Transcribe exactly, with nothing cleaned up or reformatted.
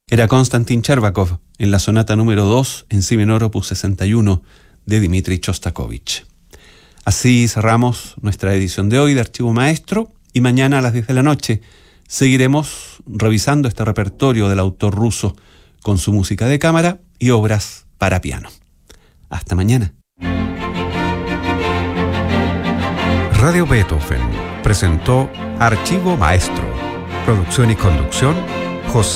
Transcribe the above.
Era Konstantin Chervakov en la sonata número dos en si menor opus sesenta y uno de Dmitri Shostakovich. Así cerramos nuestra edición de hoy de Archivo Maestro y mañana a las diez de la noche seguiremos revisando este repertorio del autor ruso con su música de cámara y obras para piano. Hasta mañana. Radio Beethoven presentó Archivo Maestro. Producción y conducción, José